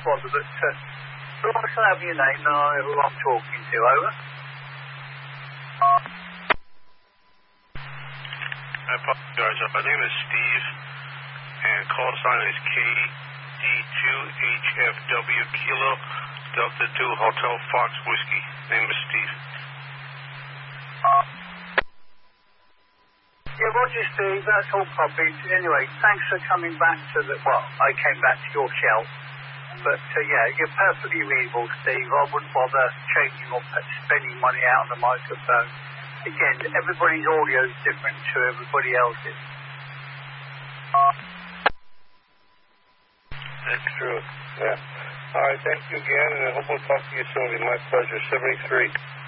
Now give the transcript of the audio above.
bother, but I can have your name and I know who I'm talking to. Over. I apologize. My name is Steve, and call sign is KD2HFW Kilo Delta 2 Hotel Fox Whiskey. Name is Steve. Yeah, Roger, Steve. That's all copied. Anyway, thanks for coming back to I came back to your shelf. But, yeah, you're perfectly reasonable, Steve. I wouldn't bother changing or spending money out on the microphone. Again, everybody's audio is different to everybody else's. That's true. Yeah. All right, thank you again, and I hope we'll talk to you soon. It'll be my pleasure. 73.